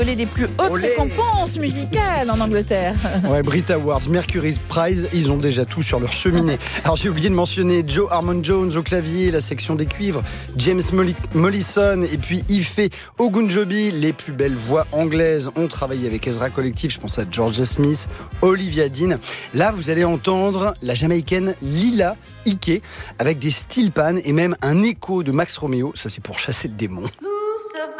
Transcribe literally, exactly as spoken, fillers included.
des plus hautes Olé. récompenses musicales en Angleterre. Ouais, Brit Awards, Mercury Prize, ils ont déjà tout sur leur cheminée. Alors j'ai oublié de mentionner Joe Harmon Jones au clavier, la section des cuivres, James Molli- Mollison et puis Ife Ogunjobi. Les plus belles voix anglaises ont travaillé avec Ezra Collective, je pense à Georgia Smith, Olivia Dean. Là vous allez entendre la Jamaïcaine Lila Ike avec des steel pans et même un écho de Max Romeo, ça c'est pour chasser le démon.